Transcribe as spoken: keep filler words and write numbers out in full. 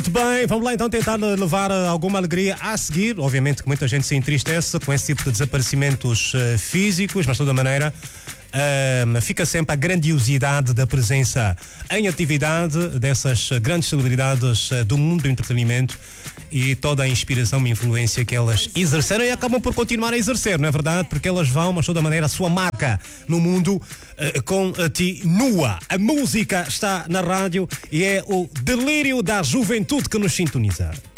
Muito bem, vamos lá então tentar levar alguma alegria a seguir. Obviamente que muita gente se entristece com esse tipo de desaparecimentos uh, físicos, mas de toda maneira uh, fica sempre a grandiosidade da presença em atividade dessas grandes celebridades uh, do mundo do entretenimento e toda a inspiração e influência que elas exerceram e acabam por continuar a exercer, não é verdade? Porque elas vão, mas de toda maneira, a sua marca no mundo uh, continua. A música está na rádio e é o delírio da juventude que nos sintoniza.